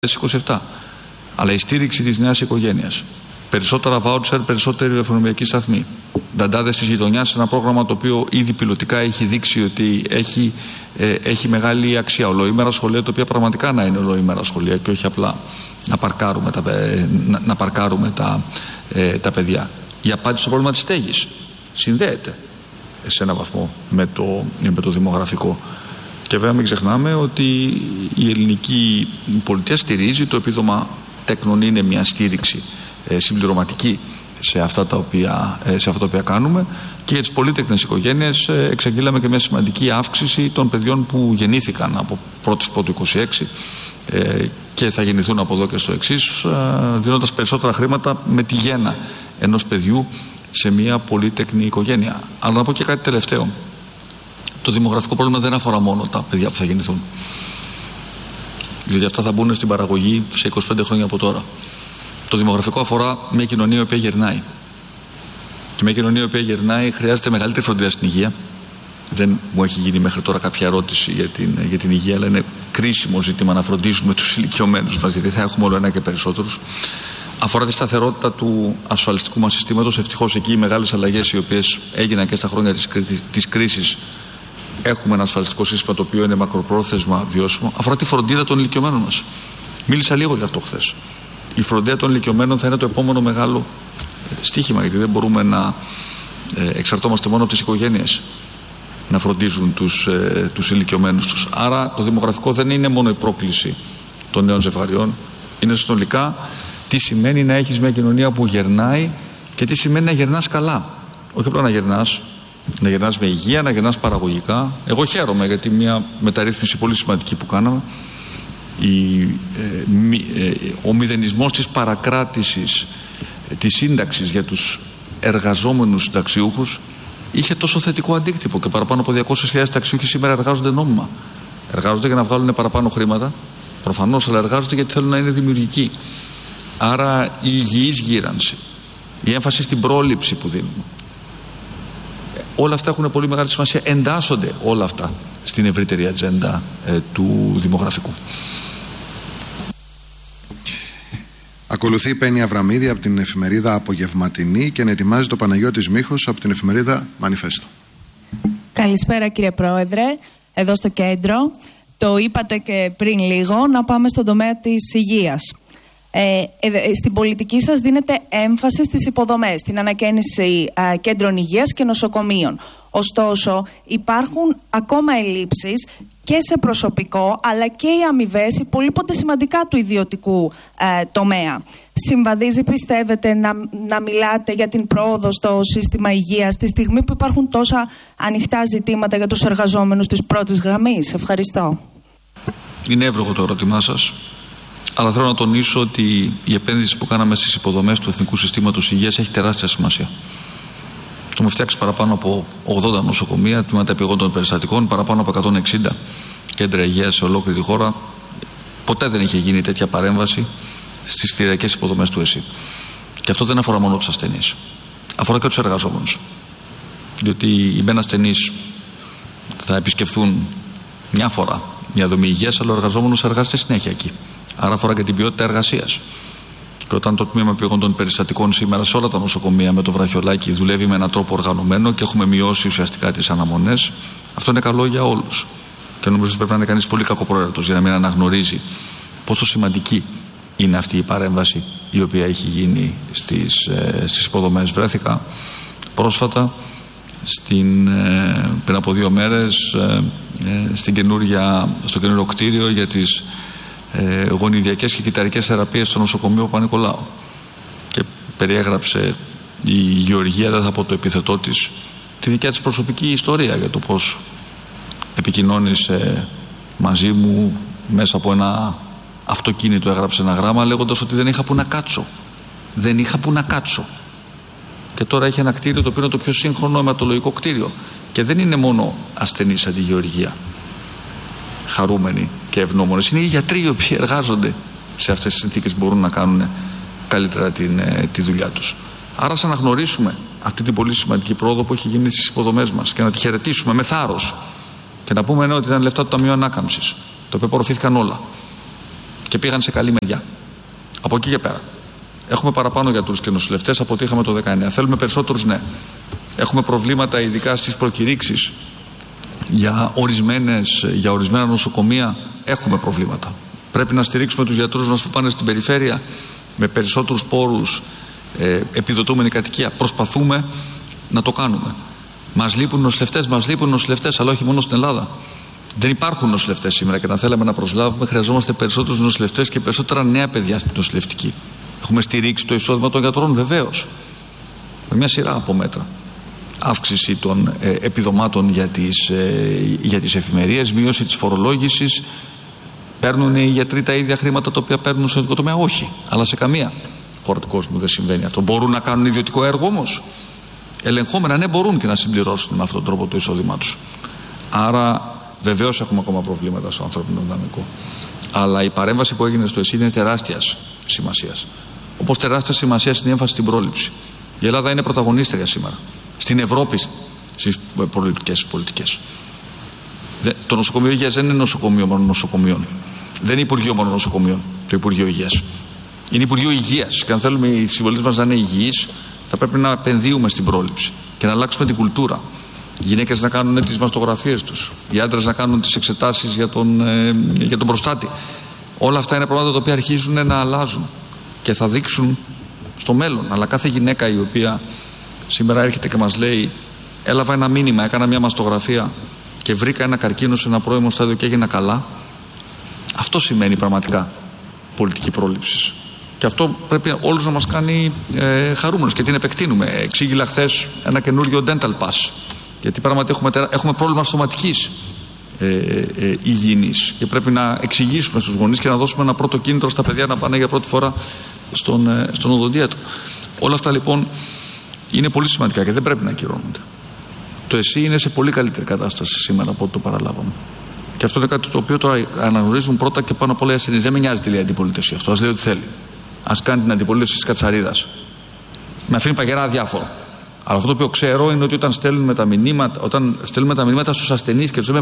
2027. Αλλά η στήριξη της νέας οικογένειας, περισσότερα βάουτσερ, περισσότερη εφονομιακή σταθμή, νταντάδες της γειτονιάς, ένα πρόγραμμα το οποίο ήδη πιλωτικά έχει δείξει ότι έχει μεγάλη αξία. Ολοήμερα σχολεία, τα οποία πραγματικά να είναι ολοήμερα σχολεία και όχι απλά να παρκάρουμε τα παιδιά. Η απάντηση στο πρόβλημα της στέγης συνδέεται σε έναν βαθμό με το δημογραφικό. Και βέβαια μην ξεχνάμε ότι η ελληνική πολιτεία στηρίζει, το επίδομα τέκνων είναι μια στήριξη συμπληρωματική σε αυτά τα οποία κάνουμε, και για τις πολύτεκνες οικογένειες εξαγγείλαμε και μια σημαντική αύξηση των παιδιών που γεννήθηκαν από 1η του 26 και θα γεννηθούν από εδώ και στο εξής, δίνοντας περισσότερα χρήματα με τη γέννα ενός παιδιού σε μια πολύτεκνη οικογένεια. Αλλά να πω και κάτι τελευταίο. Το δημογραφικό πρόβλημα δεν αφορά μόνο τα παιδιά που θα γεννηθούν, διότι αυτά θα μπουν στην παραγωγή σε 25 χρόνια από τώρα. Το δημογραφικό αφορά μια κοινωνία η οποία γερνάει. Και μια κοινωνία η οποία γερνάει χρειάζεται μεγαλύτερη φροντίδα στην υγεία. Δεν μου έχει γίνει μέχρι τώρα κάποια ερώτηση για την υγεία, αλλά είναι κρίσιμο ζήτημα να φροντίσουμε τους ηλικιωμένους μας, γιατί θα έχουμε όλο ένα και περισσότερους. Αφορά τη σταθερότητα του ασφαλιστικού μας συστήματος. Ευτυχώς εκεί οι μεγάλες αλλαγές οι οποίες έγιναν και στα χρόνια της κρίσης, έχουμε ένα ασφαλιστικό σύστημα το οποίο είναι μακροπρόθεσμα βιώσιμο. Αφορά τη φροντίδα των ηλικιωμένων μας. Μίλησα λίγο για αυτό χθες. Η φροντίδα των ηλικιωμένων θα είναι το επόμενο μεγάλο στοίχημα, γιατί δεν μπορούμε να εξαρτώμαστε μόνο από τις οικογένειες να φροντίζουν τους ηλικιωμένους τους. Άρα το δημογραφικό δεν είναι μόνο η πρόκληση των νέων ζευγαριών, είναι συνολικά τι σημαίνει να έχεις μια κοινωνία που γερνάει και τι σημαίνει να γερνάς καλά. Όχι απλά να γερνάς με υγεία, να γερνάς παραγωγικά. Εγώ χαίρομαι γιατί μια μεταρρύθμιση πολύ σημαντική που κάναμε, ο μηδενισμός της παρακράτησης της σύνταξης για τους εργαζόμενους συνταξιούχους είχε τόσο θετικό αντίκτυπο, και παραπάνω από 200.000 συνταξιούχοι σήμερα εργάζονται νόμιμα. Εργάζονται για να βγάλουν παραπάνω χρήματα, προφανώς, αλλά εργάζονται γιατί θέλουν να είναι δημιουργικοί. Άρα η υγιής γύρανση, η έμφαση στην πρόληψη που δίνουμε, όλα αυτά έχουν πολύ μεγάλη σημασία. Εντάσσονται όλα αυτά στην ευρύτερη ατζέντα του δημογραφικού. Ακολουθεί η Πέννη Αβραμίδη από την εφημερίδα Απογευματινή και ετοιμάζει το Παναγιώτης Μίχος από την εφημερίδα Μανιφέστο. Καλησπέρα κύριε Πρόεδρε, εδώ στο κέντρο. Το είπατε και πριν λίγο, να πάμε στον τομέα της υγείας. Στην πολιτική σας δίνετε έμφαση στις υποδομές, στην ανακαίνιση κέντρων υγείας και νοσοκομείων. Ωστόσο, υπάρχουν ακόμα ελλείψεις και σε προσωπικό, αλλά και οι αμοιβές υπολείπονται σημαντικά του ιδιωτικού τομέα. Συμβαδίζει, πιστεύετε, να μιλάτε για την πρόοδο στο σύστημα υγείας τη στιγμή που υπάρχουν τόσα ανοιχτά ζητήματα για τους εργαζόμενους της πρώτης γραμμής? Ευχαριστώ. Είναι εύλογο το ερώτημά σας, αλλά θέλω να τονίσω ότι η επένδυση που κάναμε στις υποδομές του Εθνικού Συστήματος Υγείας έχει τεράστια σημασία. Έχουμε φτιάξει παραπάνω από 80 νοσοκομεία, τμήματα επιγόντων περιστατικών, παραπάνω από 160 κέντρα υγείας σε ολόκληρη τη χώρα. Ποτέ δεν είχε γίνει τέτοια παρέμβαση στις κτηριακές υποδομές του ΕΣΥ. Και αυτό δεν αφορά μόνο τους ασθενείς. Αφορά και τους εργαζόμενους. Διότι οι μεν ασθενείς θα επισκεφθούν μια φορά μια δομή υγείας, αλλά ο εργαζόμενος εργάζεται συνέχεια εκεί. Άρα αφορά και την ποιότητα εργασίας. Και όταν το τμήμα επιγόντων περιστατικών σήμερα σε όλα τα νοσοκομεία με το βραχιολάκι δουλεύει με έναν τρόπο οργανωμένο και έχουμε μειώσει ουσιαστικά τις αναμονές, αυτό είναι καλό για όλους. Και νομίζω ότι πρέπει να είναι κανείς πολύ κακοπροαίρετος για να μην αναγνωρίζει πόσο σημαντική είναι αυτή η παρέμβαση η οποία έχει γίνει στις υποδομές. Βρέθηκα πρόσφατα πριν από 2 μέρες στο καινούριο κτίριο για τις γονιδιακές και κυταρικές θεραπείες στο νοσοκομείο Παπα-Νικολάου, και περιέγραψε η Γεωργία, δεν θα πω το επίθετό της, τη δικιά της προσωπική ιστορία για το πώς επικοινώνησε μαζί μου μέσα από ένα αυτοκίνητο. Έγραψε ένα γράμμα λέγοντας ότι δεν είχα που να κάτσω. Και τώρα έχει ένα κτίριο το οποίο είναι το πιο σύγχρονο αιματολογικό κτίριο, και δεν είναι μόνο ασθενείς σαν τη Γεωργία χαρούμενοι και ευγνώμονες, είναι οι γιατροί οι οποίοι εργάζονται σε αυτές τις συνθήκες, μπορούν να κάνουν καλύτερα τη δουλειά τους. Άρα ας αναγνωρίσουμε αυτή την πολύ σημαντική πρόοδο που έχει γίνει στις υποδομές μας και να τη χαιρετήσουμε με θάρρος και να πούμε ότι ήταν λεφτά του Ταμείου Ανάκαμψης, το οποίο απορροφήθηκαν όλα. και πήγαν σε καλή μεριά. Από εκεί και πέρα. Έχουμε παραπάνω γιατρούς και νοσηλευτές από ό,τι είχαμε το 19. Θέλουμε περισσότερους, ναι. Έχουμε προβλήματα ειδικά στις προκηρύξεις για ορισμένα νοσοκομεία. Έχουμε προβλήματα. Πρέπει να στηρίξουμε τους γιατρούς μας που πάνε στην περιφέρεια με περισσότερους πόρους, επιδοτούμενη κατοικία. Προσπαθούμε να το κάνουμε. Μας λείπουν νοσηλευτές, αλλά όχι μόνο στην Ελλάδα. Δεν υπάρχουν νοσηλευτές σήμερα και να θέλαμε να προσλάβουμε, χρειαζόμαστε περισσότερους νοσηλευτές και περισσότερα νέα παιδιά στην νοσηλευτική. Έχουμε στηρίξει το εισόδημα των γιατρών, βεβαίως. Με μια σειρά από μέτρα. Αύξηση των επιδομάτων για τις εφημερίες, μείωση της φορολόγησης. Παίρνουν οι γιατροί τα ίδια χρήματα τα οποία παίρνουν στο ιδιωτικό τομέα? Όχι. Αλλά σε καμία χώρα του κόσμου δεν συμβαίνει αυτό. Μπορούν να κάνουν ιδιωτικό έργο όμως? Ελεγχόμενα, ναι, μπορούν και να συμπληρώσουν με αυτόν τον τρόπο το εισόδημά τους. Άρα, βεβαίως έχουμε ακόμα προβλήματα στο ανθρώπινο δυναμικό. Αλλά η παρέμβαση που έγινε στο ΕΣΥ είναι τεράστιας σημασίας. Όπως τεράστια σημασία είναι η έμφαση στην πρόληψη. Η Ελλάδα είναι πρωταγωνίστρια σήμερα στην Ευρώπη στις προληπτικές πολιτικές. Το νοσοκομείο υγείας δεν είναι νοσοκομείο μόνο νοσοκομείων. Δεν είναι Υπουργείο μόνο νοσοκομείων το Υπουργείο Υγείας. Είναι Υπουργείο Υγείας. Και αν θέλουμε οι συμπολίτες μας να είναι υγιείς, θα πρέπει να επενδύουμε στην πρόληψη και να αλλάξουμε την κουλτούρα. Οι γυναίκες να κάνουν τις μαστογραφίες τους, οι άντρες να κάνουν τις εξετάσεις για τον προστάτη. Όλα αυτά είναι πράγματα τα οποία αρχίζουν να αλλάζουν και θα δείξουν στο μέλλον. Αλλά κάθε γυναίκα η οποία σήμερα έρχεται και μας λέει έλαβα ένα μήνυμα, έκανα μια μαστογραφία και βρήκα ένα καρκίνο σε ένα πρώιμο στάδιο και έγινα καλά, αυτό σημαίνει πραγματικά πολιτική πρόληψη. Και αυτό πρέπει όλους να μας κάνει χαρούμενους και την επεκτείνουμε. Εξήγηλα χθες ένα καινούριο dental pass, γιατί πράγματι έχουμε πρόβλημα στοματικής υγιεινής και πρέπει να εξηγήσουμε στους γονείς και να δώσουμε ένα πρώτο κίνητρο στα παιδιά να πάνε για πρώτη φορά στον οδοντίατρο. Όλα αυτά λοιπόν είναι πολύ σημαντικά και δεν πρέπει να ακυρώνονται. Το ΕΣΥ είναι σε πολύ καλύτερη κατάσταση σήμερα από ό,τι το παραλάβαμε. Και αυτό είναι κάτι το οποίο τώρα αναγνωρίζουν πρώτα και πάνω απ' όλα οι ασθενείς. Δεν με νοιάζει τι λέει η αντιπολίτευση αυτό. Ας λέει ό,τι θέλει. Ας κάνει την αντιπολίτευση της κατσαρίδας. Με αφήνει παγερά αδιάφορο. Αλλά αυτό το οποίο ξέρω είναι ότι όταν στέλνουμε τα μηνύματα στους ασθενείς και τους λέμε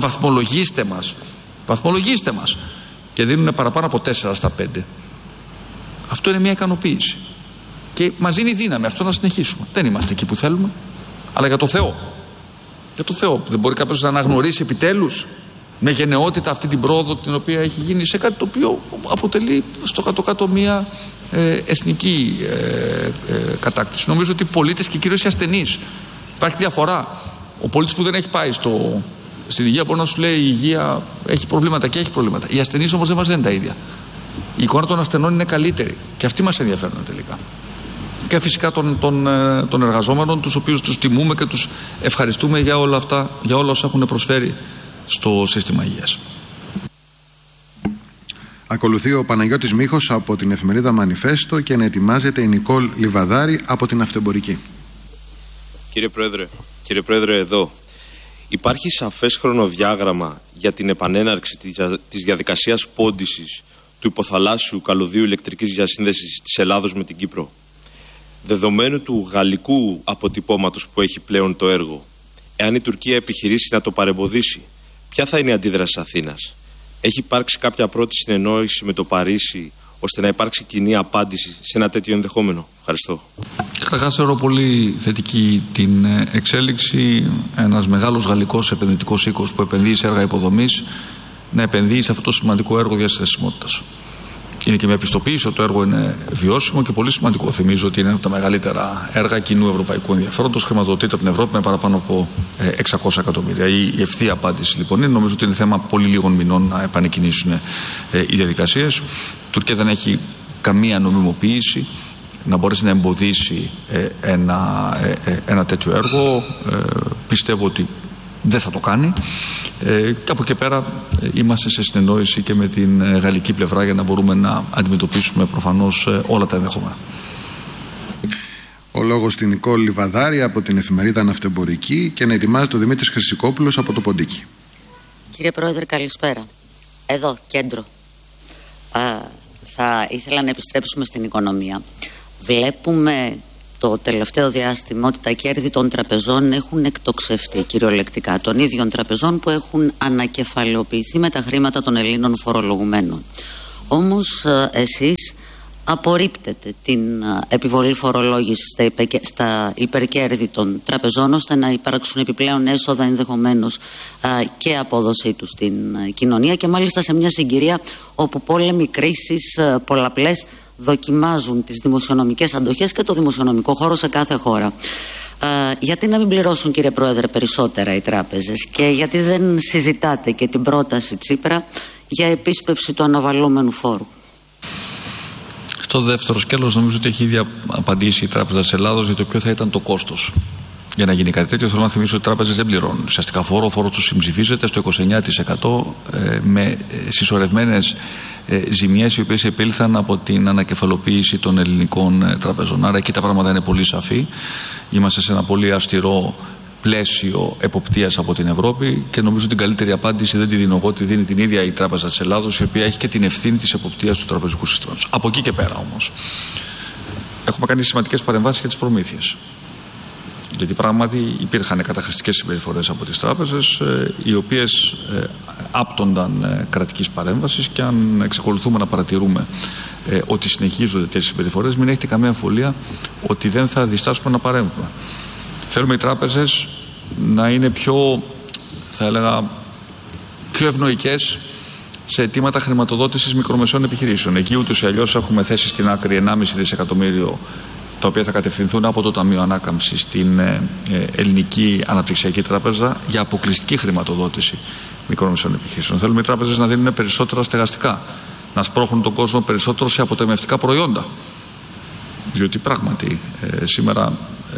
βαθμολογήστε μας και δίνουν παραπάνω από 4 στα 5, αυτό είναι μια ικανοποίηση. Και μας δίνει δύναμη αυτό να συνεχίσουμε. Δεν είμαστε εκεί που θέλουμε, αλλά για το Θεό. Για το Θεό. Δεν μπορεί κάποιος να αναγνωρίσει επιτέλους με γενναιότητα αυτή την πρόοδο την οποία έχει γίνει σε κάτι το οποίο αποτελεί στο κάτω-κάτω μια εθνική κατάκτηση. Νομίζω ότι οι πολίτες και κυρίως οι ασθενείς, υπάρχει διαφορά. Ο πολίτης που δεν έχει πάει στην υγεία μπορεί να σου λέει η υγεία έχει προβλήματα και έχει προβλήματα. Οι ασθενείς όμως δεν μας λένε τα ίδια. Η εικόνα των ασθενών είναι καλύτερη και αυτοί μας ενδιαφέρουν τελικά. Και φυσικά των εργαζόμενων, τους οποίους τους τιμούμε και τους ευχαριστούμε για όλα αυτά, για όλα όσα έχουν προσφέρει στο σύστημα υγείας. Ακολουθεί ο Παναγιώτης Μίχος από την εφημερίδα Μανιφέστο και να ετοιμάζεται η Νικόλ Λιβαδάρη από την Αυτεμπορική. Κύριε Πρόεδρε, εδώ υπάρχει σαφές χρονοδιάγραμμα για την επανέναρξη της διαδικασίας πόντισης του υποθαλάσσιου καλωδίου ηλεκτρικής διασύνδεσης της Ελλάδος με την Κύπρο. Δεδομένου του γαλλικού αποτυπώματος που έχει πλέον το έργο, εάν η Τουρκία επιχειρήσει να το παρεμποδίσει, ποια θα είναι η αντίδραση της Αθήνας? Έχει υπάρξει κάποια πρώτη συνεννόηση με το Παρίσι ώστε να υπάρξει κοινή απάντηση σε ένα τέτοιο ενδεχόμενο? Ευχαριστώ. Καταρχάς θεωρώ πολύ θετική την εξέλιξη. Ένας μεγάλος γαλλικός επενδυτικός οίκος που επενδύει σε έργα υποδομής να επενδύει σε αυτό το σημαντικό έργο διασυνδεσιμότητας. Είναι και μια επιστοποίηση ότι το έργο είναι βιώσιμο και πολύ σημαντικό. Θυμίζω ότι είναι από τα μεγαλύτερα έργα κοινού ευρωπαϊκού ενδιαφέροντος. Χρηματοδοτείται από την Ευρώπη με παραπάνω από 600 εκατομμύρια. Η ευθεία απάντηση λοιπόν είναι, νομίζω ότι είναι θέμα πολύ λίγων μηνών να επανεκκινήσουν οι διαδικασίες. Η Τουρκία δεν έχει καμία νομιμοποίηση να μπορέσει να εμποδίσει ένα τέτοιο έργο. Πιστεύω ότι δεν θα το κάνει και από εκεί πέρα είμαστε σε συνεννόηση και με την γαλλική πλευρά για να μπορούμε να αντιμετωπίσουμε προφανώς όλα τα ενδεχόμενα. Ο λόγος στην Νικόλ Λιβαδάρη από την εφημερίδα Ναυτεμπορική και να ετοιμάζεται ο Δημήτρης Χρυσικόπουλος από το Ποντίκι. Κύριε Πρόεδρε, καλησπέρα. Εδώ, κέντρο. Θα ήθελα να επιστρέψουμε στην οικονομία. Βλέπουμε το τελευταίο διάστημα ότι τα κέρδη των τραπεζών έχουν εκτοξευτεί κυριολεκτικά, των ίδιων τραπεζών που έχουν ανακεφαλαιοποιηθεί με τα χρήματα των Ελλήνων φορολογουμένων. Όμως εσείς απορρίπτετε την επιβολή φορολόγησης στα υπερκέρδη των τραπεζών, ώστε να υπάρξουν επιπλέον έσοδα, ενδεχομένως και απόδοσή τους στην κοινωνία, και μάλιστα σε μια συγκυρία όπου πόλεμοι, κρίσεις πολλαπλές δοκιμάζουν τις δημοσιονομικές αντοχές και το δημοσιονομικό χώρο σε κάθε χώρα. Γιατί να μην πληρώσουν, κύριε Πρόεδρε, περισσότερα οι τράπεζες, και γιατί δεν συζητάτε και την πρόταση Τσίπρα για επίσπευση του αναβαλλόμενου φόρου? Στο δεύτερο σκέλος νομίζω ότι έχει ήδη απαντήσει η Τράπεζα της Ελλάδος για το ποιο θα ήταν το κόστος για να γίνει κάτι τέτοιο. Θέλω να θυμίσω ότι οι τράπεζες δεν πληρώνουν ουσιαστικά φόρο. Ο φόρος τους συμψηφίζεται στο 29% με συσσωρευμένες ζημιές οι οποίες επήλθαν από την ανακεφαλοποίηση των ελληνικών τραπεζών. Άρα εκεί τα πράγματα είναι πολύ σαφή. Είμαστε σε ένα πολύ αυστηρό πλαίσιο εποπτείας από την Ευρώπη, και νομίζω την καλύτερη απάντηση δεν τη δίνω εγώ, τη δίνει την ίδια η Τράπεζα της Ελλάδος, η οποία έχει και την ευθύνη της εποπτείας του τραπεζικού συστήματος. Από εκεί και πέρα όμως έχουμε κάνει σημαντικές παρεμβάσεις για τις προμήθειες. Γιατί πράγματι υπήρχαν καταχρηστικές συμπεριφορές από τις τράπεζες, οι οποίες άπτονταν κρατικής παρέμβασης, και αν εξακολουθούμε να παρατηρούμε ότι συνεχίζονται τέτοιες συμπεριφορές, μην έχετε καμία αμφιβολία ότι δεν θα διστάσουμε να παρέμβουμε. Θέλουμε οι τράπεζες να είναι πιο, θα έλεγα, πιο ευνοϊκές σε αιτήματα χρηματοδότησης μικρομεσαίων επιχειρήσεων. Εκεί ούτως ή αλλιώς έχουμε θέσει στην άκρη 1,5 δισεκατομμύριο, τα οποία θα κατευθυνθούν από το Ταμείο Ανάκαμψης στην Ελληνική Αναπτυξιακή Τράπεζα για αποκλειστική χρηματοδότηση μικρομεσαίων επιχειρήσεων. Θέλουμε οι τράπεζες να δίνουν περισσότερα στεγαστικά, να σπρώχνουν τον κόσμο περισσότερο σε αποταμιευτικά προϊόντα. Διότι πράγματι σήμερα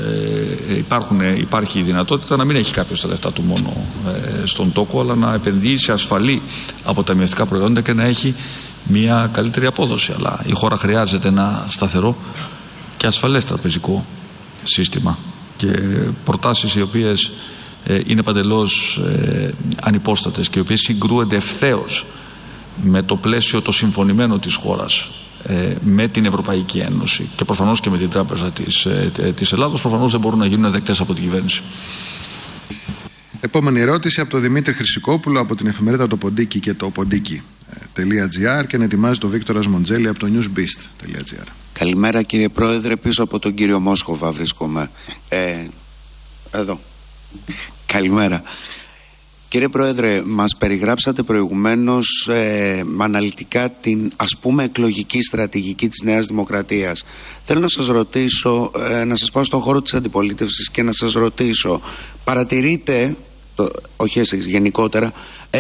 υπάρχει η δυνατότητα να μην έχει κάποιος τα λεφτά του μόνο στον τόκο, αλλά να επενδύει σε ασφαλή αποταμιευτικά προϊόντα και να έχει μια καλύτερη απόδοση. Αλλά η χώρα χρειάζεται ένα σταθερό και ασφαλές τραπεζικό σύστημα, και προτάσεις οι οποίες είναι παντελώς ανυπόστατες και οι οποίες συγκρούονται ευθέως με το πλαίσιο το συμφωνημένο της χώρας με την Ευρωπαϊκή Ένωση και προφανώς και με την Τράπεζα της Ελλάδος, προφανώς δεν μπορούν να γίνουν δεκτές από την κυβέρνηση. Επόμενη ερώτηση από τον Δημήτρη Χρυσικόπουλο από την εφημερίδα Το Ποντίκι και το Ποντίκι.gr, και ετοιμάζει το Βίκτορας Μοντζέλη από το newsbeast.gr. Καλημέρα κύριε Πρόεδρε, πίσω από τον κύριο Μόσχοβα βρίσκομαι. Εδώ. Καλημέρα. Κύριε Πρόεδρε, μας περιγράψατε προηγουμένως αναλυτικά την, ας πούμε, εκλογική στρατηγική της Νέας Δημοκρατίας. Θέλω να σας ρωτήσω, να σας πάω στον χώρο της αντιπολίτευσης και να σας ρωτήσω, παρατηρείτε, όχι εσείς γενικότερα,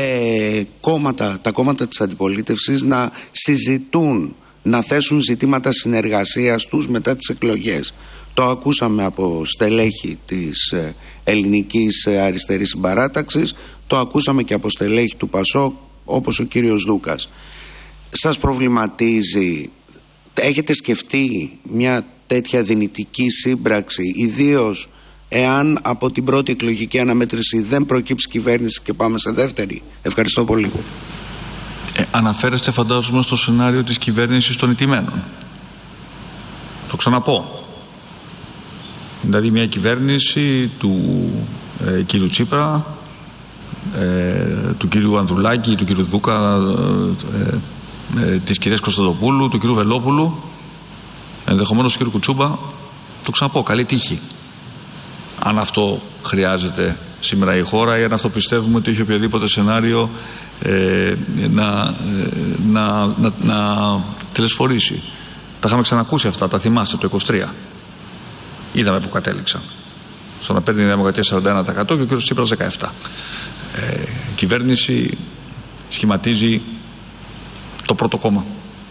τα κόμματα της αντιπολίτευσης να συζητούν, να θέσουν ζητήματα συνεργασίας τους μετά τις εκλογές? Το ακούσαμε από στελέχη της ελληνικής αριστερής συμπαράταξης, το ακούσαμε και από στελέχη του ΠΑΣΟΚ όπως ο κύριος Δούκας. Σας προβληματίζει, έχετε σκεφτεί μια τέτοια δυνητική σύμπραξη, ιδίως εάν από την πρώτη εκλογική αναμέτρηση δεν προκύψει κυβέρνηση και πάμε σε δεύτερη? Ευχαριστώ πολύ. Αναφέρεστε φαντάζομαι στο σενάριο της κυβέρνησης των ηττημένων. Το ξαναπώ. Δηλαδή μια κυβέρνηση του κύριου Τσίπρα, του κύριου Ανδρουλάκη, του κύριου Δούκα, της κυρίας Κωνσταντοπούλου, του κύριου Βελόπουλου, ενδεχομένως του κύριου Κουτσούμπα. Το ξαναπώ, καλή τύχη. Αν αυτό χρειάζεται σήμερα η χώρα, ή αν αυτό πιστεύουμε ότι έχει οποιοδήποτε σενάριο να τελεσφορήσει. Τα είχαμε ξανακούσει αυτά, τα θυμάστε το 23. Είδαμε που κατέληξαν. Στο να παίρνει η Δημοκρατία 41% και ο κύριος Τσίπρας 17%. Η κυβέρνηση σχηματίζει το πρώτο κόμμα.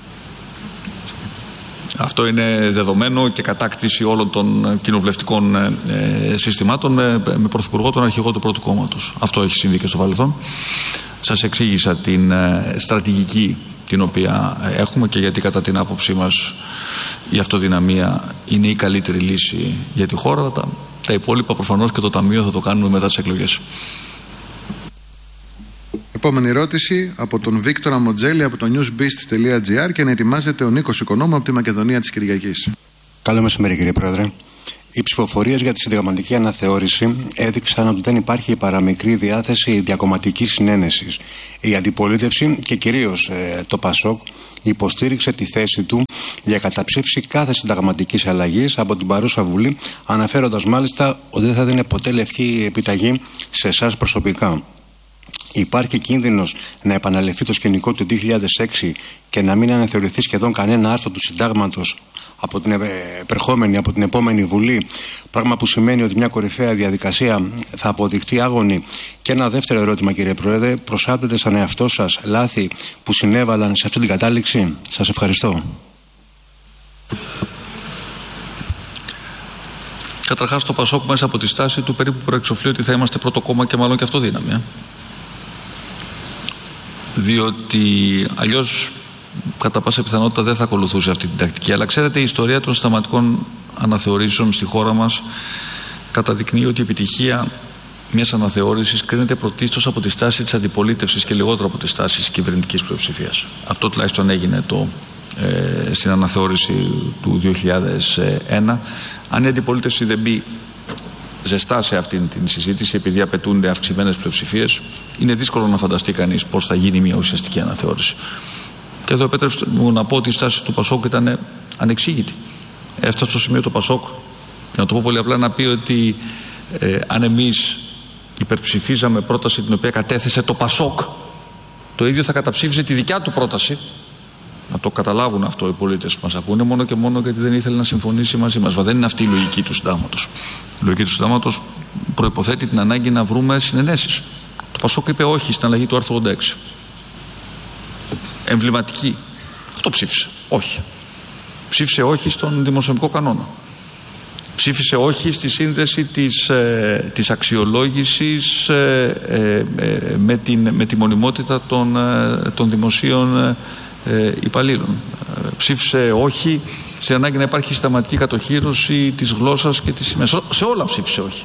Αυτό είναι δεδομένο και κατάκτηση όλων των κοινοβουλευτικών συστημάτων με πρωθυπουργό τον αρχηγό του πρώτου κόμματος. Αυτό έχει συμβεί και στο παρελθόν. Σας εξήγησα την στρατηγική την οποία έχουμε και γιατί κατά την άποψή μας η αυτοδυναμία είναι η καλύτερη λύση για τη χώρα. Τα υπόλοιπα προφανώς και το Ταμείο θα το κάνουμε μετά τις εκλογές. Επόμενη ερώτηση από τον Βίκτορα Μοντζέλη από το newsbeast.gr, και να ετοιμάζεται ο Νίκος Οικονόμου από τη Μακεδονία της Κυριακής. Καλό μεσημέρι κύριε Πρόεδρε. Οι ψηφοφορίες για τη συνταγματική αναθεώρηση έδειξαν ότι δεν υπάρχει παραμικρή διάθεση διακομματικής συνένεσης. Η αντιπολίτευση και κυρίως το ΠΑΣΟΚ υποστήριξε τη θέση του για καταψήφιση κάθε συνταγματικής αλλαγής από την παρούσα Βουλή, αναφέροντας μάλιστα ότι δεν θα δίνει ποτέ λευκή επιταγή σε εσάς προσωπικά. Υπάρχει κίνδυνος να επαναληφθεί το σκηνικό του 2006 και να μην αναθεωρηθεί σχεδόν κανένα άρθρο του συντάγματος από την επόμενη Βουλή, πράγμα που σημαίνει ότι μια κορυφαία διαδικασία θα αποδειχτεί άγωνη? Και ένα δεύτερο ερώτημα, κύριε Πρόεδρε, προσάπτεται σαν εαυτό σας λάθη που συνέβαλαν σε αυτή την κατάληξη? Σας ευχαριστώ. Καταρχάς, το ΠΑΣΟΚ μέσα από τη στάση του περίπου προεξοφλεί ότι θα είμαστε πρώτο κόμμα και μάλλον και αυτό δύναμη. Διότι αλλιώς κατά πάσα πιθανότητα δεν θα ακολουθούσε αυτή την τακτική. Αλλά ξέρετε, η ιστορία των συνταγματικών αναθεωρήσεων στη χώρα μας καταδεικνύει ότι η επιτυχία μιας αναθεώρησης κρίνεται πρωτίστως από τη στάση της αντιπολίτευσης και λιγότερο από τη στάση της κυβερνητικής πλειοψηφίας. Αυτό τουλάχιστον έγινε στην αναθεώρηση του 2001. Αν η αντιπολίτευση δεν μπει ζεστά σε αυτήν την συζήτηση, επειδή απαιτούνται αυξημένες πλειοψηφίες, είναι δύσκολο να φανταστεί κανείς πώς θα γίνει μια ουσιαστική αναθεώρηση. Και εδώ επέτρεψτε μου να πω ότι η στάση του ΠΑΣΟΚ ήταν ανεξήγητη. Έφτασε στο σημείο το ΠΑΣΟΚ, να το πω πολύ απλά, να πει ότι αν εμείς υπερψηφίζαμε πρόταση την οποία κατέθεσε το ΠΑΣΟΚ, το ίδιο θα καταψήφιζε τη δικιά του πρόταση. Να το καταλάβουν αυτό οι πολίτες που μας ακούνε, μόνο και μόνο γιατί δεν ήθελε να συμφωνήσει μαζί μας. Δεν είναι αυτή η λογική του συντάγματος. Η λογική του συντάγματος προϋποθέτει την ανάγκη να βρούμε συνενέσεις. Το ΠΑΣΟΚ είπε όχι στην αλλαγή του άρθρου 86. Εμβληματική. Αυτό ψήφισε. Όχι. Ψήφισε όχι στον δημοσιονομικό κανόνα. Ψήφισε όχι στη σύνδεση της αξιολόγησης με τη μονιμότητα των δημοσίων υπαλλήλων. Ψήφισε όχι σε ανάγκη να υπάρχει συστηματική κατοχύρωση της γλώσσας και της σημαίας. Σε όλα ψήφισε όχι.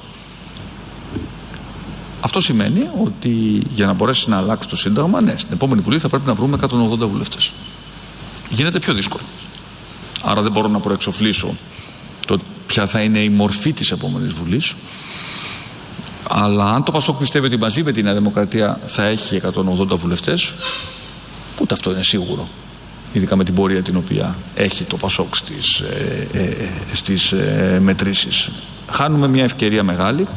Αυτό σημαίνει ότι για να μπορέσει να αλλάξει το Σύνταγμα, ναι, στην επόμενη Βουλή θα πρέπει να βρούμε 180 βουλευτές. Γίνεται πιο δύσκολο. Άρα δεν μπορώ να προεξοφλήσω ποια θα είναι η μορφή της επόμενης Βουλής. Αλλά αν το ΠΑΣΟΚ πιστεύει ότι μαζί με τη Νέα Δημοκρατία θα έχει 180 βουλευτές, ούτε αυτό είναι σίγουρο. Ειδικά με την πορεία την οποία έχει το ΠΑΣΟΚ στις μετρήσεις. Χάνουμε μια ευκαιρία μεγάλη.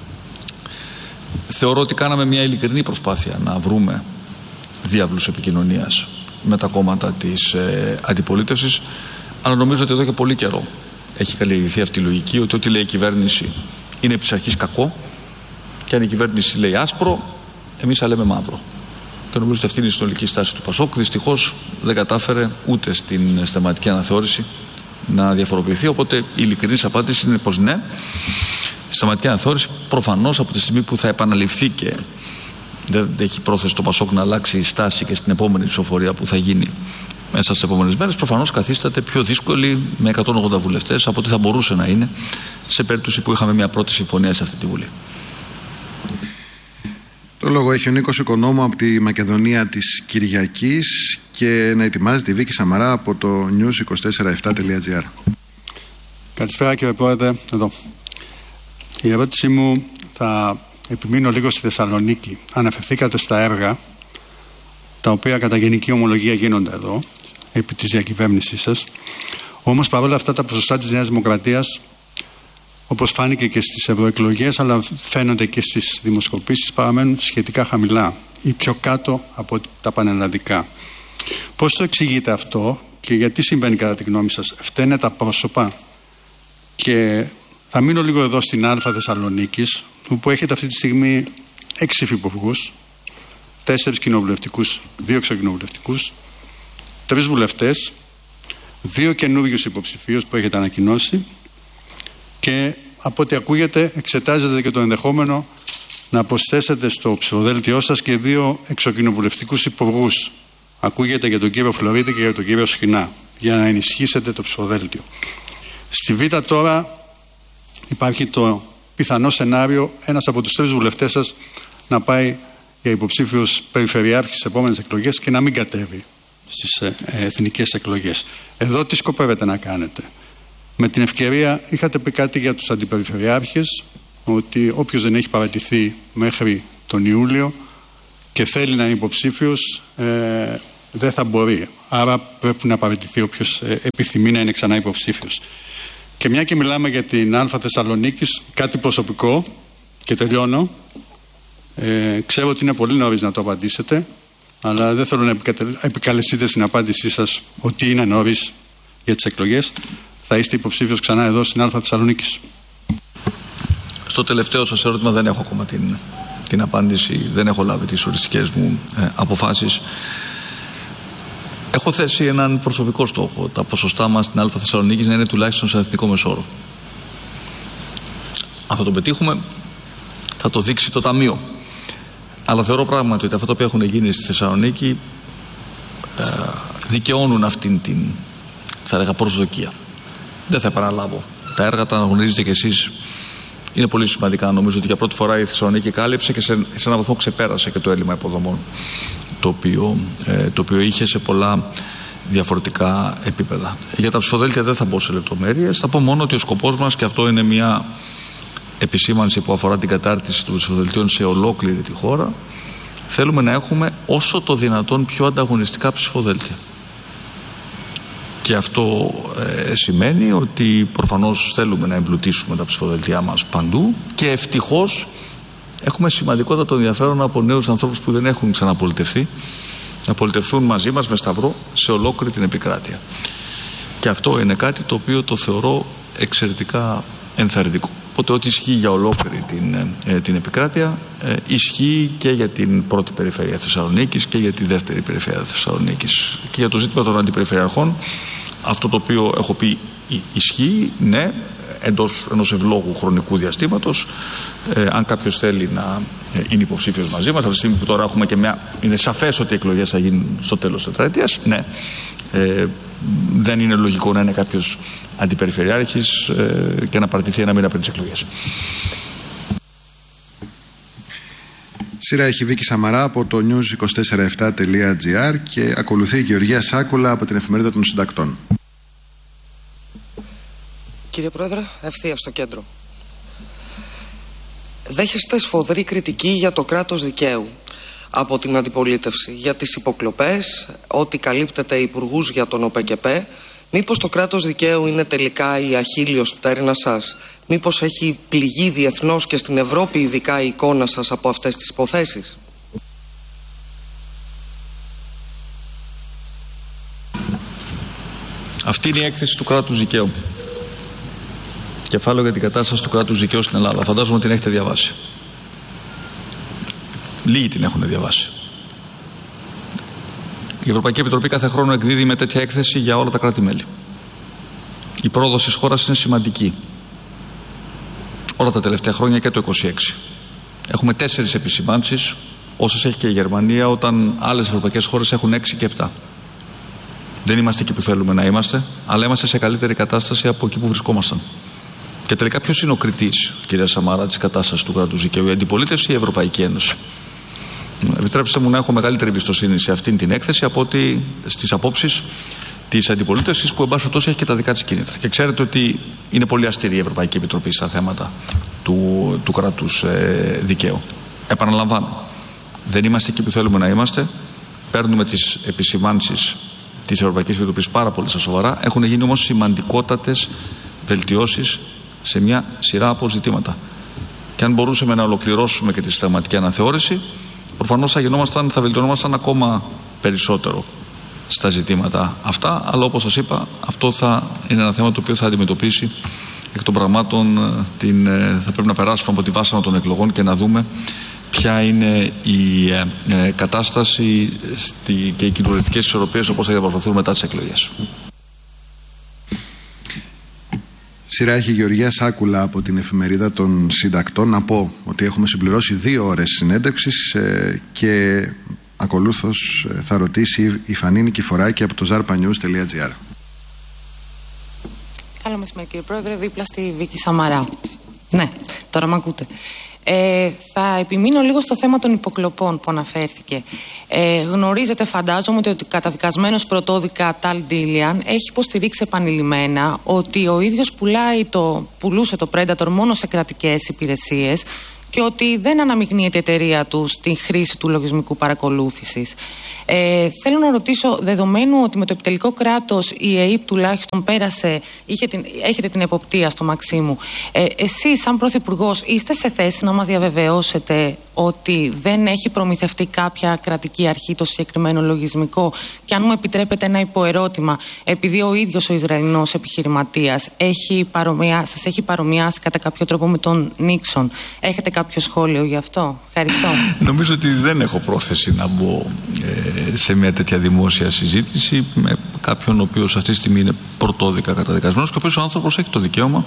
Θεωρώ ότι κάναμε μια ειλικρινή προσπάθεια να βρούμε διάβλους επικοινωνίας με τα κόμματα της αντιπολίτευσης, αλλά νομίζω ότι εδώ και πολύ καιρό έχει καλλιεργηθεί αυτή η λογική ότι ό,τι λέει η κυβέρνηση είναι επί της αρχής κακό, και αν η κυβέρνηση λέει άσπρο, εμείς θα λέμε μαύρο. Και νομίζω ότι αυτή είναι η συνολική στάση του ΠΑΣΟΚ. Δυστυχώς δεν κατάφερε ούτε στην συνταγματική αναθεώρηση να διαφοροποιηθεί. Οπότε η ειλικρινής απάντηση είναι πως ναι, η συνταγματική αναθεώρηση προφανώς από τη στιγμή που θα επαναληφθεί και δεν έχει πρόθεση το ΠΑΣΟΚ να αλλάξει η στάση και στην επόμενη ψηφοφορία που θα γίνει μέσα στις επόμενες μέρες, προφανώς καθίσταται πιο δύσκολη με 180 βουλευτές από ό,τι θα μπορούσε να είναι σε περίπτωση που είχαμε μια πρώτη συμφωνία σε αυτή τη Βουλή. Το λόγο έχει ο Νίκος Οικονόμου από τη Μακεδονία της Κυριακής και να ετοιμάζει τη Βίκη Σαμαρά από το news247.gr. Καλησπέρα κύριε Πρόεδρε, εδώ. Η ερώτησή μου θα επιμείνω λίγο στη Θεσσαλονίκη. Αναφερθήκατε στα έργα τα οποία κατά γενική ομολογία γίνονται εδώ επί της διακυβέρνησής σας. Όμως παρόλα αυτά τα ποσοστά της Νέας Δημοκρατίας, όπως φάνηκε και στις ευρωεκλογές αλλά φαίνονται και στις δημοσκοπήσεις, παραμένουν σχετικά χαμηλά ή πιο κάτω από τα πανελλαδικά. Πώς το εξηγείτε αυτό και γιατί συμβαίνει κατά τη γνώμη σας? Φταίνε τα πρόσωπα? Και θα μείνω λίγο εδώ στην Α Θεσσαλονίκης, όπου έχετε αυτή τη στιγμή 6 υφυπουργούς, 4 κοινοβουλευτικούς, 2 εξοκοινοβουλευτικούς, 3 βουλευτές, 2 καινούριους υποψηφίους που έχετε ανακοινώσει και από ό,τι ακούγεται εξετάζετε και το ενδεχόμενο να προσθέσετε στο ψηφοδέλτιό σας και 2 εξοκοινοβουλευτικούς υπουργούς. Ακούγεται για τον κύριο Φλωρίδη και για τον κύριο Σχοινά, για να ενισχύσετε το ψηφοδέλτιο. Στη Β' τώρα υπάρχει το πιθανό σενάριο ένας από τους 3 βουλευτές σας να πάει για υποψήφιος περιφερειάρχης στις επόμενες εκλογές και να μην κατέβει στις εθνικές εκλογές. Εδώ τι σκοπεύετε να κάνετε? Με την ευκαιρία είχατε πει κάτι για τους αντιπεριφερειάρχες, ότι όποιος δεν έχει παραιτηθεί μέχρι τον Ιούλιο και θέλει να είναι υποψήφιος, δεν θα μπορεί. Άρα πρέπει να παραιτηθεί όποιος επιθυμεί να είναι ξανά υποψήφιος. Και μια και μιλάμε για την Α Θεσσαλονίκης, κάτι προσωπικό και τελειώνω. Ξέρω ότι είναι πολύ νωρίς να το απαντήσετε, αλλά δεν θέλω να επικαλεστείτε στην απάντησή σας ότι είναι νωρίς για τις εκλογές. Θα είστε υποψήφιος ξανά εδώ στην Α Θεσσαλονίκης? Στο τελευταίο σας ερώτημα δεν έχω ακόμα την απάντηση, δεν έχω λάβει τις οριστικές μου αποφάσεις. Έχω θέσει έναν προσωπικό στόχο, τα ποσοστά μας στην Α Θεσσαλονίκης να είναι τουλάχιστον σε εθνικό μεσόρο. Αν θα το πετύχουμε, θα το δείξει το Ταμείο. Αλλά θεωρώ πράγματι ότι αυτά τα οποία έχουν γίνει στη Θεσσαλονίκη δικαιώνουν αυτήν την, θα έλεγα, προσδοκία. Δεν θα επαναλάβω. Τα έργα τα αναγνωρίζετε κι εσείς. Είναι πολύ σημαντικά. Νομίζω ότι για πρώτη φορά η Θεσσαλονίκη κάλυψε και σε έναν βαθμό ξεπέρασε και το έλλειμμα υποδομών το οποίο είχε σε πολλά διαφορετικά επίπεδα. Για τα ψηφοδέλτια δεν θα μπω σε λεπτομέρειες. Θα πω μόνο ότι ο σκοπός μας, και αυτό είναι μια επισήμανση που αφορά την κατάρτιση των ψηφοδελτίων σε ολόκληρη τη χώρα, θέλουμε να έχουμε όσο το δυνατόν πιο ανταγωνιστικά ψηφοδέλτια. Και αυτό σημαίνει ότι προφανώς θέλουμε να εμπλουτίσουμε τα ψηφοδελτία μας παντού, και ευτυχώς έχουμε σημαντικότατο ενδιαφέρον από νέους ανθρώπους που δεν έχουν ξαναπολιτευθεί να πολιτευθούν μαζί μας με σταυρό σε ολόκληρη την επικράτεια. Και αυτό είναι κάτι το οποίο το θεωρώ εξαιρετικά ενθαρρυντικό. Οπότε ό,τι ισχύει για ολόκληρη την επικράτεια ισχύει και για την πρώτη περιφέρεια Θεσσαλονίκης και για τη δεύτερη περιφέρεια Θεσσαλονίκης. Και για το ζήτημα των αντιπεριφερειαρχών, αυτό το οποίο έχω πει ισχύει, ναι, εντός ενός ευλόγου χρονικού διαστήματος. Αν κάποιος θέλει να είναι υποψήφιος μαζί μας, από τη στιγμή που τώρα έχουμε και είναι σαφές ότι οι εκλογές θα γίνουν στο τέλος της τετραετίας, ναι, δεν είναι λογικό να είναι κάποιος αντιπεριφερειάρχης και να παραιτηθεί ένα μήνα πριν τις εκλογές. Σειρά έχει Βίκη Σαμαρά από το news247.gr και ακολουθεί η Γεωργία Σάκουλα από την Εφημερίδα των Συντακτών. Κύριε Πρόεδρε, ευθείας στο κέντρο. Δέχεστε σφοδρή κριτική για το κράτος δικαίου από την αντιπολίτευση, για τις υποκλοπές, ότι καλύπτεται υπουργούς για τον ΟΠΕΚΕΠΕ. Μήπως το κράτος δικαίου είναι τελικά η αχίλλειος πτέρνα σας? Μήπως έχει πληγεί διεθνώς και στην Ευρώπη ειδικά η εικόνα σας από αυτές τις υποθέσεις? Αυτή είναι η έκθεση του κράτους δικαίου. Κεφάλαιο για την κατάσταση του κράτους δικαίου στην Ελλάδα. Φαντάζομαι ότι την έχετε διαβάσει. Λίγοι την έχουν διαβάσει. Η Ευρωπαϊκή Επιτροπή κάθε χρόνο εκδίδει με τέτοια έκθεση για όλα τα κράτη-μέλη. Η πρόοδος της χώρας είναι σημαντική. Όλα τα τελευταία χρόνια και το 26. Έχουμε 4 επισημάνσεις, όσες έχει και η Γερμανία, όταν άλλες ευρωπαϊκές χώρες έχουν 6 και 7. Δεν είμαστε εκεί που θέλουμε να είμαστε, αλλά είμαστε σε καλύτερη κατάσταση από εκεί που βρισκόμασταν. Και τελικά ποιος είναι ο κριτής, κυρία Σαμαρά, της κατάστασης του κράτους δικαίου? Η αντιπολίτευση ή η Ευρωπαϊκή Ένωση? Επιτρέψτε μου να έχω μεγαλύτερη εμπιστοσύνη σε αυτήν την έκθεση από ότι στις απόψεις της αντιπολίτευσης, που εν πάση περιπτώσει έχει και τα δικά της κίνητρα. Και ξέρετε ότι είναι πολύ αυστηρή η Ευρωπαϊκή Επιτροπή στα θέματα του κράτους δικαίου. Επαναλαμβάνω, δεν είμαστε εκεί που θέλουμε να είμαστε. Παίρνουμε τις επισημάνσεις της Ευρωπαϊκής Επιτροπής πάρα πολύ στα σοβαρά. Έχουν γίνει όμως σημαντικότατες βελτιώσεις σε μια σειρά από ζητήματα. Και αν μπορούσαμε να ολοκληρώσουμε και τη συνταγματική αναθεώρηση, προφανώς θα βελτιωνόμασταν ακόμα περισσότερο στα ζητήματα αυτά. Αλλά όπως σας είπα, αυτό θα είναι ένα θέμα το οποίο θα αντιμετωπίσει εκ των πραγμάτων. Θα πρέπει να περάσουμε από τη βάσανα των εκλογών και να δούμε ποια είναι η κατάσταση και οι κοινωνικές ισορροπίες, όπως θα διαπραγματευτούν μετά τις εκλογές. Σειρά έχει η Γεωργία Σάκουλα από την Εφημερίδα των Συντακτών. Να πω ότι έχουμε συμπληρώσει 2 ώρες συνέντευξης και ακολούθως θα ρωτήσει η Φανή Νικηφοράκη από το zarpanews.gr. Καλό μεσημέρι κύριε Πρόεδρε, δίπλα στη Βίκη Σαμαρά. Ναι, τώρα μ' ακούτε. Θα επιμείνω λίγο στο θέμα των υποκλοπών που αναφέρθηκε. Γνωρίζετε, φαντάζομαι, ότι ο καταδικασμένος πρωτόδικα Ταλ Ντίλιαν έχει υποστηρίξει επανειλημμένα ότι ο ίδιος πουλούσε το Predator μόνο σε κρατικές υπηρεσίες και ότι δεν αναμειγνύεται η εταιρεία του στην χρήση του λογισμικού παρακολούθησης. Θέλω να ρωτήσω, δεδομένου ότι με το επιτελικό κράτος η ΕΕΠ τουλάχιστον έχετε την εποπτεία στο Μαξίμου, εσείς σαν Πρωθυπουργός είστε σε θέση να μας διαβεβαιώσετε ότι δεν έχει προμηθευτεί κάποια κρατική αρχή το συγκεκριμένο λογισμικό? Και αν μου επιτρέπετε ένα υποερώτημα, επειδή ο ίδιος ο Ισραηλινός επιχειρηματίας σας έχει παρομοιάσει κατά κάποιο τρόπο με τον Νίξον, έχετε κάποιο σχόλιο γι' αυτό? Ευχαριστώ. Νομίζω ότι δεν έχω πρόθεση να μπω σε μια τέτοια δημόσια συζήτηση με κάποιον ο οποίος αυτή τη στιγμή είναι πρωτόδικα καταδικασμένος και ο οποίος ο άνθρωπος έχει το δικαίωμα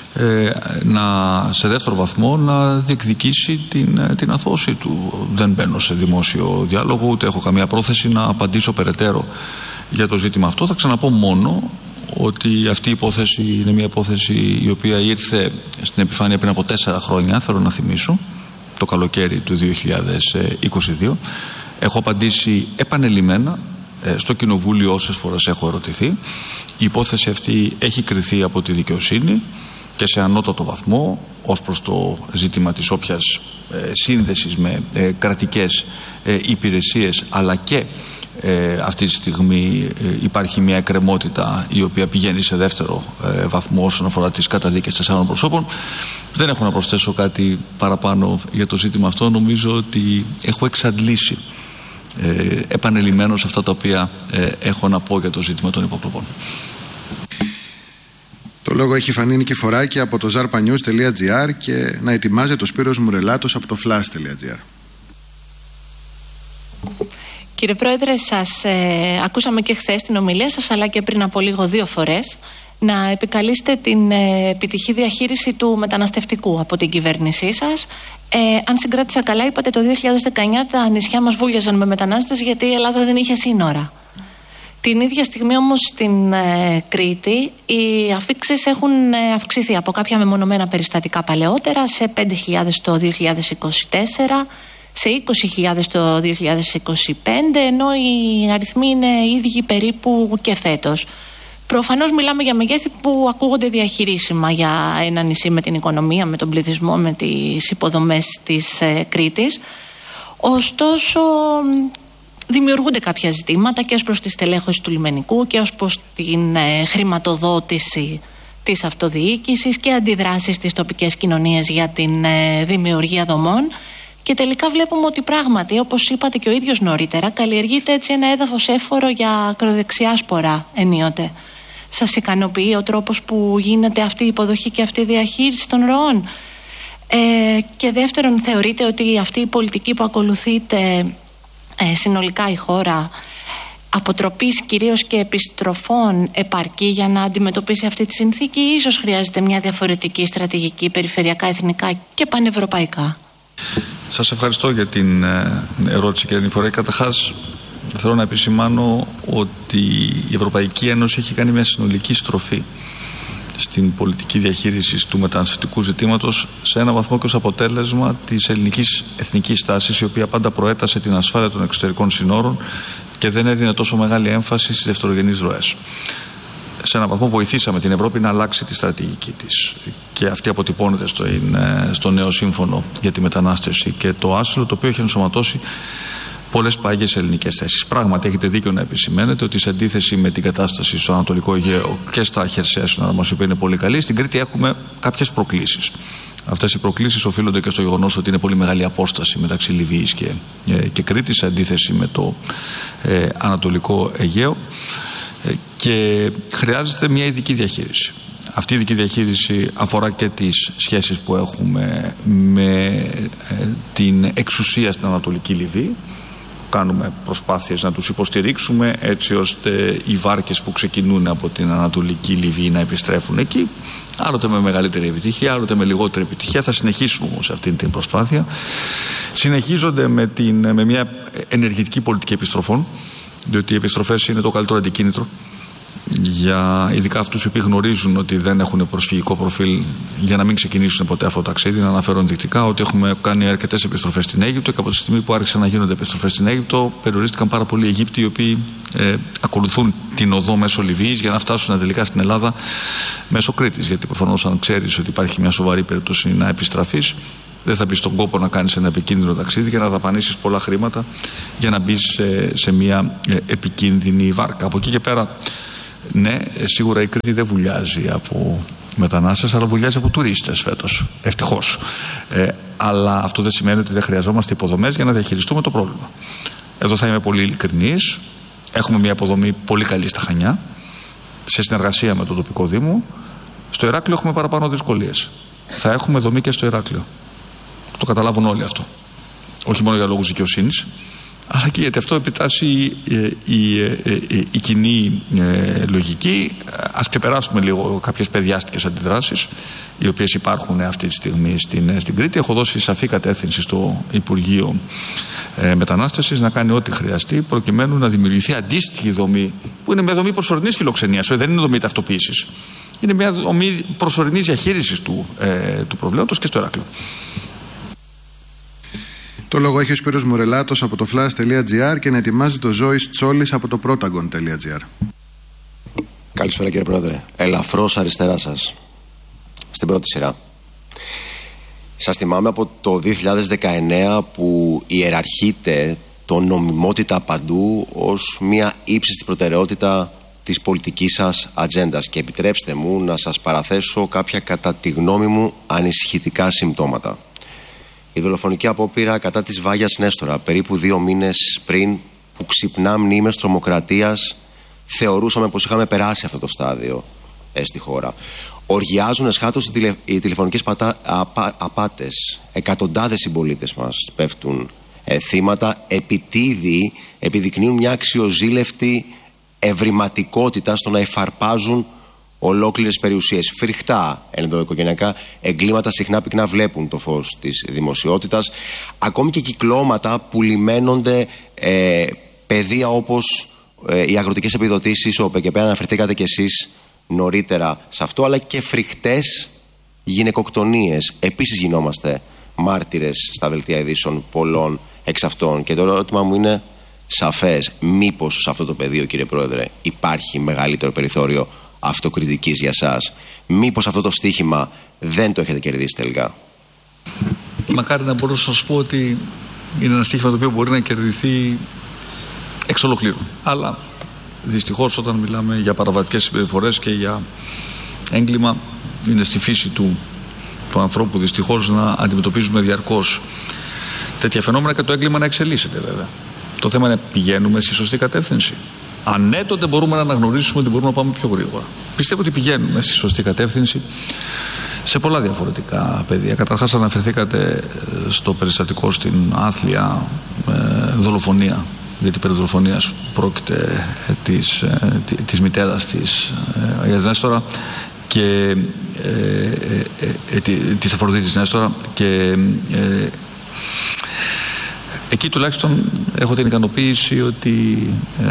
σε δεύτερο βαθμό να διεκδικήσει την αθώωσή του. Δεν μπαίνω σε δημόσιο διάλογο, ούτε έχω καμία πρόθεση να απαντήσω περαιτέρω για το ζήτημα αυτό. Θα ξαναπώ μόνο ότι αυτή η υπόθεση είναι μια υπόθεση η οποία ήρθε στην επιφάνεια πριν από 4 χρόνια, θέλω να θυμίσω, το καλοκαίρι του 2022. Έχω απαντήσει επανελειμμένα στο Κοινοβούλιο όσες φορές έχω ερωτηθεί. Η υπόθεση αυτή έχει κριθεί από τη δικαιοσύνη και σε ανώτατο βαθμό ως προς το ζήτημα της όποιας σύνδεσης με κρατικές υπηρεσίες, αλλά και αυτή τη στιγμή υπάρχει μια εκκρεμότητα η οποία πηγαίνει σε δεύτερο βαθμό όσον αφορά τις καταδίκες 4 προσώπων. Δεν έχω να προσθέσω κάτι παραπάνω για το ζήτημα αυτό. Νομίζω ότι έχω εξαντλήσει επανελειμμένως αυτά τα οποία έχω να πω για το ζήτημα των υποκλοπών. Το λόγο έχει η Φανή Νικηφοράκη από το zarpanews.gr και να ετοιμάζεται ο Σπύρος Μουρελάτος από το flash.gr. Κύριε Πρόεδρε, σας ακούσαμε και χθες την ομιλία σας, αλλά και πριν από λίγο 2 φορές να επικαλείστε την επιτυχή διαχείριση του μεταναστευτικού από την κυβέρνησή σας. Αν συγκράτησα καλά, είπατε το 2019 τα νησιά μας βούλιαζαν με μετανάστες γιατί η Ελλάδα δεν είχε σύνορα. Την ίδια στιγμή όμως στην Κρήτη οι αφίξεις έχουν αυξηθεί από κάποια μεμονωμένα περιστατικά παλαιότερα σε 5.000 το 2024, σε 20.000 το 2025, ενώ οι αριθμοί είναι ίδιοι περίπου και φέτος. Προφανώς μιλάμε για μεγέθη που ακούγονται διαχειρίσιμα για ένα νησί με την οικονομία, με τον πληθυσμό, με τις υποδομές της Κρήτης. Ωστόσο, δημιουργούνται κάποια ζητήματα και ως προς τη στελέχωση του λιμενικού και ως προς την χρηματοδότηση της αυτοδιοίκησης και αντιδράσεις στις τοπικές κοινωνίες για την δημιουργία δομών. Και τελικά βλέπουμε ότι πράγματι, όπως είπατε και ο ίδιος νωρίτερα, καλλιεργείται έτσι ένα έδαφος έφορο για ακροδεξιά σπορά ενίοτε. Σας ικανοποιεί ο τρόπος που γίνεται αυτή η υποδοχή και αυτή η διαχείριση των ροών? Και δεύτερον, θεωρείτε ότι αυτή η πολιτική που ακολουθείται συνολικά η χώρα, αποτροπής κυρίως και επιστροφών, επαρκεί για να αντιμετωπίσει αυτή τη συνθήκη ή ίσως χρειάζεται μια διαφορετική στρατηγική περιφερειακά, εθνικά και πανευρωπαϊκά? Σας ευχαριστώ για την ερώτηση, κύριε Νικηφοράκη. Καταρχάς, θέλω να επισημάνω ότι η Ευρωπαϊκή Ένωση έχει κάνει μια συνολική στροφή στην πολιτική διαχείριση του μεταναστευτικού ζητήματος σε ένα βαθμό και ως αποτέλεσμα της ελληνικής εθνικής τάσης, η οποία πάντα προέτασε την ασφάλεια των εξωτερικών συνόρων και δεν έδινε τόσο μεγάλη έμφαση στις δευτερογενείς ροές. Σε έναν βαθμό βοηθήσαμε την Ευρώπη να αλλάξει τη στρατηγική της και αυτή αποτυπώνεται στο νέο σύμφωνο για τη μετανάστευση και το άσυλο, το οποίο έχει ενσωματώσει πολλές πάγιες ελληνικές θέσεις. Πράγματι, έχετε δίκιο να επισημαίνετε ότι σε αντίθεση με την κατάσταση στο Ανατολικό Αιγαίο και στα χερσαία σύνορα μας, η οποία είναι πολύ καλή, στην Κρήτη έχουμε κάποιες προκλήσεις. Αυτές οι προκλήσεις οφείλονται και στο γεγονός ότι είναι πολύ μεγάλη απόσταση μεταξύ Λιβύης και Κρήτης, σε αντίθεση με το Ανατολικό Αιγαίο, και χρειάζεται μια ειδική διαχείριση. Αυτή η ειδική διαχείριση αφορά και τις σχέσεις που έχουμε με την εξουσία στην Ανατολική Λιβύη. Κάνουμε προσπάθειες να τους υποστηρίξουμε έτσι ώστε οι βάρκες που ξεκινούν από την Ανατολική Λιβύη να επιστρέφουν εκεί, άλλοτε με μεγαλύτερη επιτυχία, άλλοτε με λιγότερη επιτυχία. Θα συνεχίσουμε όμως αυτή την προσπάθεια. Συνεχίζονται με μια ενεργητική πολιτική επιστροφών, διότι οι επιστροφές είναι το καλύτερο αντικίνητρο για ειδικά αυτούς οι οποίοι γνωρίζουν ότι δεν έχουν προσφυγικό προφίλ για να μην ξεκινήσουν ποτέ αυτό το ταξίδι. Να αναφέρω ενδεικτικά ότι έχουμε κάνει αρκετές επιστροφές στην Αίγυπτο και από τη στιγμή που άρχισαν να γίνονται επιστροφές στην Αίγυπτο, περιορίστηκαν πάρα πολλοί Αιγύπτιοι οι οποίοι ακολουθούν την οδό μέσω Λιβύης για να φτάσουν τελικά στην Ελλάδα μέσω Κρήτης. Γιατί προφανώς, αν ξέρεις ότι υπάρχει μια σοβαρή περίπτωση να επιστραφείς, Δεν θα μπει στον κόπο να κάνεις ένα επικίνδυνο ταξίδι και να δαπανίσεις πολλά χρήματα για να μπεις σε μια επικίνδυνη βάρκα. Από εκεί και πέρα, ναι, σίγουρα η Κρήτη δεν βουλιάζει από μετανάστες, αλλά βουλιάζει από τουρίστες φέτος. Ευτυχώς. Αλλά αυτό δεν σημαίνει ότι δεν χρειαζόμαστε υποδομές για να διαχειριστούμε το πρόβλημα. Εδώ θα είμαι πολύ ειλικρινής. Έχουμε μια υποδομή πολύ καλή στα Χανιά, σε συνεργασία με το τοπικό Δήμο. Στο Ηράκλειο έχουμε παραπάνω δυσκολίες. Θα έχουμε δομή και στο Ηράκλειο. Το καταλάβουν όλοι αυτό. Όχι μόνο για λόγους δικαιοσύνης, αλλά και γιατί αυτό επιτάσσει η κοινή λογική. Ας ξεπεράσουμε λίγο κάποιες παιδιάστικες αντιδράσεις, οι οποίες υπάρχουν αυτή τη στιγμή στην Κρήτη. Έχω δώσει σαφή κατεύθυνση στο Υπουργείο Μετανάστευσης να κάνει ό,τι χρειαστεί προκειμένου να δημιουργηθεί αντίστοιχη δομή, που είναι μια δομή προσωρινής φιλοξενίας, δεν είναι δομή ταυτοποίησης. Είναι μια δομή προσωρινής διαχείρισης του προβλήματος και στο Ηράκλειο. Το λόγο έχει ο Σπύρος Μουρελάτος από το flash.gr και να ετοιμάζει το Ζώης Τσόλης από το protagon.gr. Καλησπέρα κύριε Πρόεδρε. Ελαφρώς αριστερά σας. Στην πρώτη σειρά. Σας θυμάμαι από το 2019 που ιεραρχείται το νομιμότητα παντού ως μια ύψιστη προτεραιότητα της πολιτικής σας ατζέντας, και επιτρέψτε μου να σας παραθέσω κάποια κατά τη γνώμη μου ανησυχητικά συμπτώματα. Η δολοφονική απόπειρα κατά της Βάγιας Νέστορα, περίπου 2 μήνες πριν, που ξυπνά μνήμες τρομοκρατίας, θεωρούσαμε πως είχαμε περάσει αυτό το στάδιο στη χώρα. Οργιάζουν εσχάτως οι τηλεφωνικές απάτες. Εκατοντάδες συμπολίτες μας πέφτουν θύματα, επιτίδη επιδεικνύουν μια αξιοζήλευτη ευρηματικότητα στο να εφαρπάζουν ολόκληρες περιουσίες. Φρικτά ενδοοικογενειακά εγκλήματα συχνά πυκνά βλέπουν το φως της δημοσιότητας. Ακόμη και κυκλώματα που λιμένονται πεδία όπως οι αγροτικές επιδοτήσεις, ο ΠΚΠ, αναφερθήκατε κι εσείς νωρίτερα σε αυτό, αλλά και φρικτές γυναικοκτονίες. Επίσης γινόμαστε μάρτυρες στα δελτία ειδήσεων πολλών εξ αυτών. Και το ερώτημα μου είναι σαφές. Μήπως σε αυτό το πεδίο, κύριε Πρόεδρε, υπάρχει μεγαλύτερο περιθώριο αυτοκριτικής για σας? Μήπως αυτό το στοίχημα δεν το έχετε κερδίσει τελικά? Μακάρι να μπορούσα να σας πω ότι είναι ένα στοίχημα το οποίο μπορεί να κερδιθεί εξ ολοκλήρου. Αλλά δυστυχώς όταν μιλάμε για παραβατικές συμπεριφορές και για έγκλημα, είναι στη φύση του ανθρώπου δυστυχώς να αντιμετωπίζουμε διαρκώς τέτοια φαινόμενα και το έγκλημα να εξελίσσεται βέβαια. Το θέμα είναι πηγαίνουμε στη σωστή κατεύθυνση. Αν ναι, τότε μπορούμε να αναγνωρίσουμε ότι μπορούμε να πάμε πιο γρήγορα. Πιστεύω ότι πηγαίνουμε στη σωστή κατεύθυνση σε πολλά διαφορετικά πεδία. Καταρχάς αναφερθήκατε στο περιστατικό στην άθλια δολοφονία, γιατί περί δολοφονίας πρόκειται της μητέρας της Αγίας Νέστορα και της Αφροδίτης Νέστορα, και εκεί τουλάχιστον έχω την ικανοποίηση ότι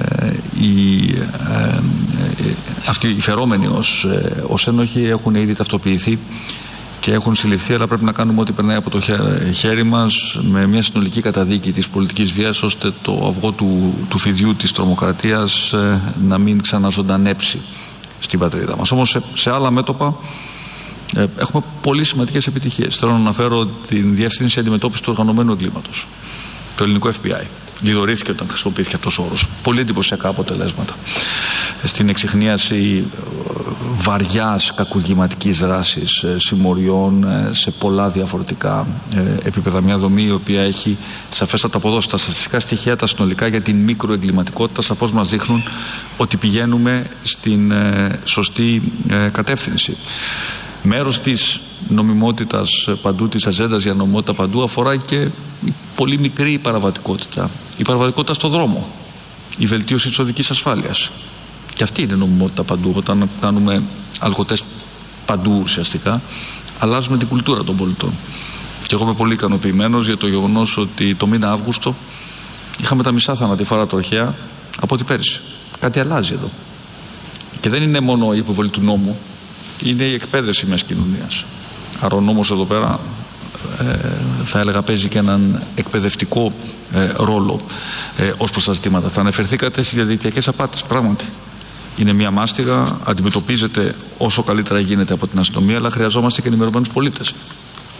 αυτοί οι φερόμενοι ως ένοχοι έχουν ήδη ταυτοποιηθεί και έχουν συλληφθεί, αλλά πρέπει να κάνουμε ό,τι περνάει από το χέρι μας με μια συνολική καταδίκη της πολιτικής βίας, ώστε το αυγό του φιδιού της τρομοκρατίας να μην ξαναζωντανέψει στην πατρίδα μας. Όμως σε άλλα μέτωπα έχουμε πολύ σημαντικές επιτυχίες. Θέλω να αναφέρω την Διεύθυνση Αντιμετώπισης του Οργανωμένου Εγκλήματος, το ελληνικό FBI. Λιδωρήθηκε όταν χρησιμοποιήθηκε αυτός ο όρος. Πολύ εντυπωσιακά αποτελέσματα στην εξιχνίαση βαριάς κακουργηματικής δράσης, συμμοριών σε πολλά διαφορετικά επίπεδα. Μια δομή η οποία έχει σαφέστατα αποδώσει. Τα στατιστικά στοιχεία τα συνολικά για την μικροεγκληματικότητα σαφώς μας δείχνουν ότι πηγαίνουμε στην σωστή κατεύθυνση. Μέρος της νομιμότητας παντού, της ατζέντας για νομιμότητα παντού, αφορά και η πολύ μικρή παραβατικότητα. Η παραβατικότητα στο δρόμο, η βελτίωση της οδικής ασφάλειας. Και αυτή είναι νομιμότητα παντού. Όταν κάνουμε αλκοτέστ παντού ουσιαστικά, αλλάζουμε την κουλτούρα των πολιτών. Και εγώ είμαι πολύ ικανοποιημένος για το γεγονός ότι το μήνα Αύγουστο είχαμε τα μισά θανατηφόρα τροχαία από ό,τι πέρυσι. Κάτι αλλάζει εδώ. Και δεν είναι μόνο η υποβολή του νόμου, είναι η εκπαίδευση μιας κοινωνίας. Άρα ο νόμος εδώ πέρα θα έλεγα παίζει και έναν εκπαιδευτικό ρόλο ως προς τα ζητήματα. Θα αναφερθήκατε στις διαδικτυακές απάτες. Πράγματι είναι μια μάστιγα, αντιμετωπίζεται όσο καλύτερα γίνεται από την αστυνομία, αλλά χρειαζόμαστε και ενημερωμένους πολίτες.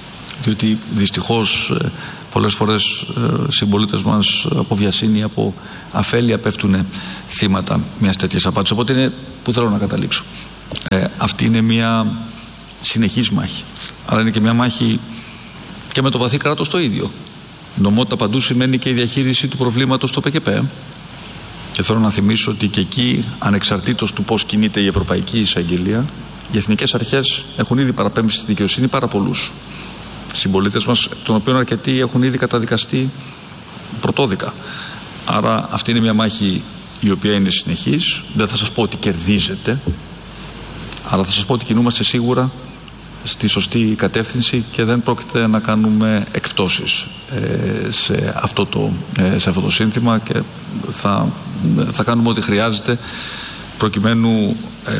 διότι δυστυχώς πολλές φορές συμπολίτες μας από βιασύνη, από αφέλεια πέφτουν θύματα μιας τέτοιας απάτης. Οπότε είναι που θέλω να καταλήξω. Αυτή είναι μια συνεχής μάχη, αλλά είναι και μια μάχη και με το βαθύ κράτος το ίδιο. Νομότητα παντού σημαίνει και η διαχείριση του προβλήματος στο ΠΚΠ. Και θέλω να θυμίσω ότι και εκεί, ανεξαρτήτως του πώς κινείται η Ευρωπαϊκή Εισαγγελία, οι εθνικές αρχές έχουν ήδη παραπέμψει στη δικαιοσύνη πάρα πολλούς συμπολίτες μας, των οποίων αρκετοί έχουν ήδη καταδικαστεί πρωτόδικα. Άρα αυτή είναι μια μάχη η οποία είναι συνεχής. Δεν θα σας πω ότι κερδίζεται, αλλά θα σας πω ότι κινούμαστε σίγουρα στη σωστή κατεύθυνση και δεν πρόκειται να κάνουμε εκπτώσεις σε αυτό το σύνθημα, και θα κάνουμε ό,τι χρειάζεται προκειμένου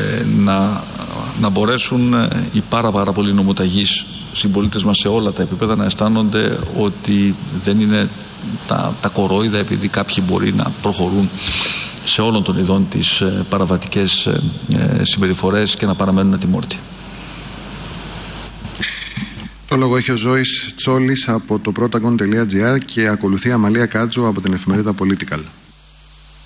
να μπορέσουν οι πάρα πολλοί νομοταγείς συμπολίτες μας σε όλα τα επίπεδα να αισθάνονται ότι δεν είναι τα κορόιδα επειδή κάποιοι μπορεί να προχωρούν σε όλων των ειδών τις παραβατικές συμπεριφορές και να παραμένουν ατιμόρυτοι. Το λόγο έχει ο Ζώης Τσόλης από το Protagon.gr και ακολουθεί Αμαλία Κάτζο από την εφημερίδα Political.